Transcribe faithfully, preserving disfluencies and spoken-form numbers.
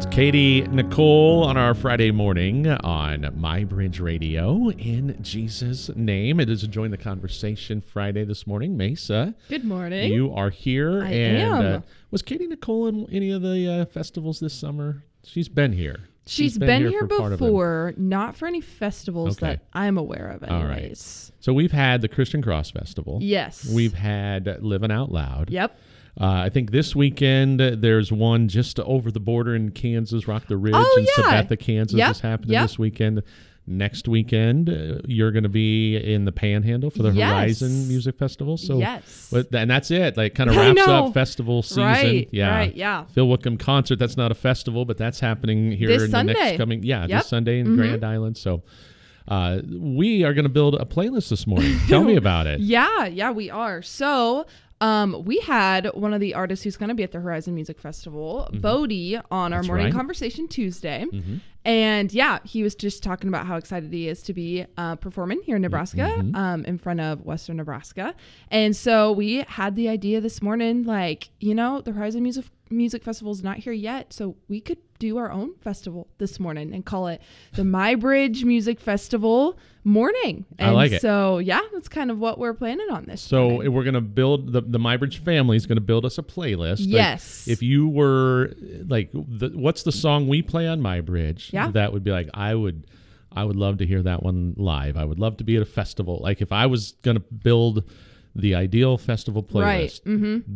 Katie Nicole on our Friday morning on My Bridge Radio. In Jesus' name, it is a Join the Conversation Friday this morning. Mesa, good morning. You are here. I and am. Uh, was Katie Nicole in any of the uh, festivals this summer? She's been here. She's, She's been, been here, here before, not for any festivals okay. that I'm aware of anyways. All right. So we've had the Christian Cross Festival. Yes. We've had Living Out Loud. Yep. Uh, I think this weekend uh, there's one just over the border in Kansas, Rock the Ridge oh, in yeah. Sabetha, Kansas yep. is happening yep. this weekend. Next weekend, uh, you're going to be in the Panhandle for the yes. Horizon Music Festival. So, yes. But, and that's it. Like, kind of wraps up festival season. Right, yeah. right, yeah. Phil Wickham concert. That's not a festival, but that's happening here this in Sunday. the next coming. Yeah, yep. this Sunday in mm-hmm. Grand Island. So. Uh, we are going to build a playlist this morning. Tell me about it. Yeah, yeah, we are. So um, we had one of the artists who's going to be at the Horizon Music Festival, mm-hmm. Bodie, on our That's Morning right. Conversation Tuesday. Mm-hmm. And yeah, he was just talking about how excited he is to be uh, performing here in Nebraska, mm-hmm. um, in front of Western Nebraska. And so we had the idea this morning, like, you know, the Horizon Music Music Festival is not here yet, so we could do our own festival this morning and call it the My Bridge Music Festival Morning. And I like it. So yeah, that's kind of what we're planning on this. So morning. we're going to build, the, the MyBridge family is going to build us a playlist. Yes. Like, if you were, like, the, what's the song we play on MyBridge? Yeah. That would be like, I would, I would love to hear that one live. I would love to be at a festival. Like, if I was going to build the ideal festival playlist, right. Mm-hmm.